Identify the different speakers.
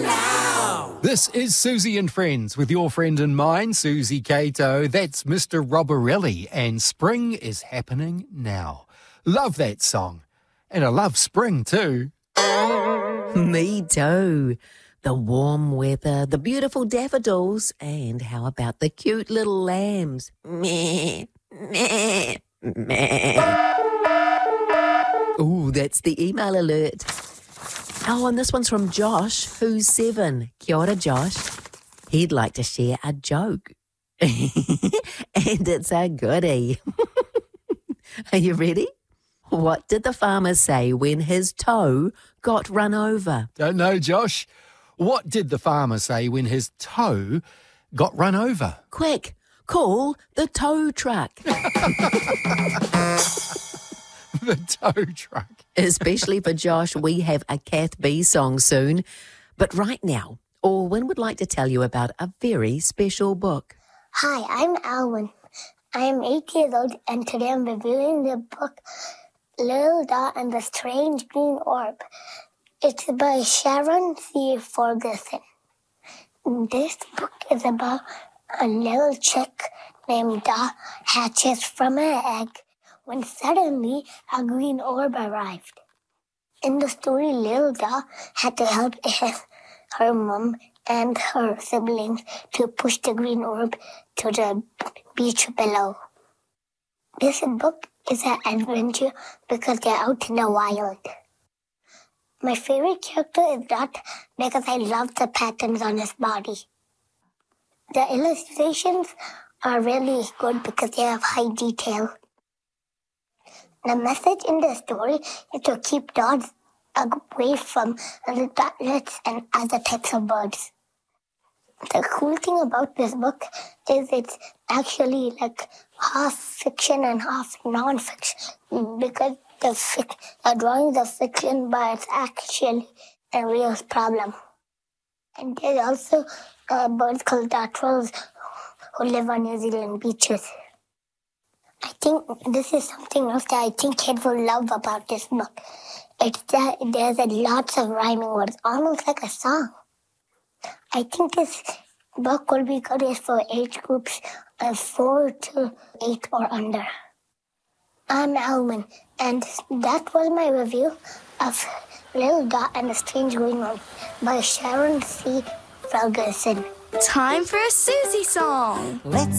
Speaker 1: This is Susie and Friends with your friend and mine, Susie Cato. That's Mr. Robberelli, and spring is happening now. Love that song. And I love spring too.
Speaker 2: Me too. The warm weather, the beautiful daffodils, and how about the cute little lambs? Meh, meh, meh. Ooh, that's the email alert. Oh, and this one's from Josh, who's 7. Kia ora, Josh. He'd like to share a joke. And it's a goodie. Are you ready? What did the farmer say when his toe got run over?
Speaker 1: Don't know, Josh. What did the farmer say when his toe got run over?
Speaker 2: Quick, call the tow truck.
Speaker 1: The tow truck.
Speaker 2: Especially for Josh, we have a Kath B song soon. But right now, Alwyn would like to tell you about a very special book.
Speaker 3: Hi, I'm Alwyn. I am 8 years old, and today I'm reviewing the book Little Dot and the Strange Green Orb. It's by Sharon C. Ferguson. This book is about a little chick named Dot hatches from an egg when suddenly a green orb arrived. In the story, Little Dot had to help her mom and her siblings to push the green orb to the beach below. This book is an adventure because they're out in the wild. My favorite character is Dot because I love the patterns on his body. The illustrations are really good because they have high detail. The message in the story is to keep dogs away from the ducklets and other types of birds. The cool thing about this book is it's actually like half fiction and half non-fiction because the drawings are fiction, but it's actually a real problem. And there's also birds called dartrels who live on New Zealand beaches. I think this is something else that I think kids will love about this book. It's that there's lots of rhyming words, almost like a song. I think this book will be good for age groups of 4 to 8 or under. I'm Alwyn, and that was my review of Little Dot and the Strange Green Orb by Sharon C. Ferguson.
Speaker 4: Time for a Susie song.
Speaker 5: Let's